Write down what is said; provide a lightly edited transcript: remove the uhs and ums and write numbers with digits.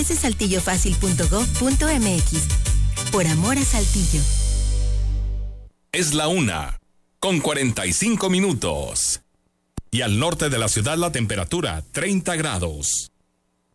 saltillofacil.gov.mx. Por amor a Saltillo. Es la 1:45. Y al norte de la ciudad la temperatura 30 grados.